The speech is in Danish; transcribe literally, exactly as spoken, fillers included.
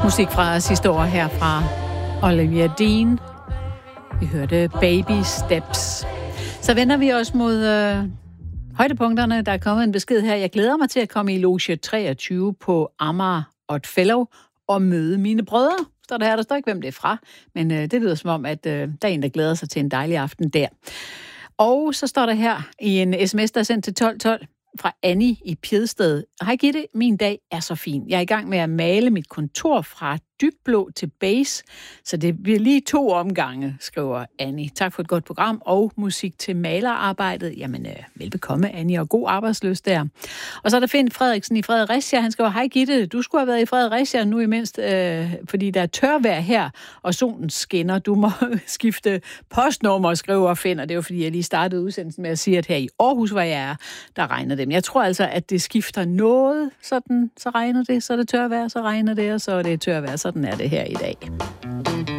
Musik fra sidste år her fra Olivia Dean. Vi hørte Baby Steps. Så vender vi os mod øh, højdepunkterne. Der er kommet en besked her. Jeg glæder mig til at komme i loge treogtyve på Amager Oddfellow og møde mine brødre. Står der her, der står ikke, hvem det er fra. Men øh, det lyder som om, at øh, der er en, der glæder sig til en dejlig aften der. Og så står der her i en sms, der er sendt til tolv tolv fra Annie i Pjedsted. Hej Gitte, min dag er så fin. Jeg er i gang med at male mit kontor fra dybblå til beige, så det bliver lige to omgange, skriver Annie. Tak for et godt program og musik til malerarbejdet. Jamen, øh, velbekomme Annie, og god arbejdslyst der. Og så er der Finn Frederiksen i Fredericia. Han skriver, hej Gitte, du skulle have været i Fredericia nu imens, øh, fordi der er tørvejr her, og solen skinner. Du må skifte postnummer, skriver Finn, og det er jo fordi, jeg lige startede udsendelsen med at sige, at her i Aarhus, hvor jeg er, der regner det. Men jeg tror altså, at det skifter noget, sådan, så regner det, så er det tørvejr, så regner det, og så er det tørvejr. Sådan er det her i dag.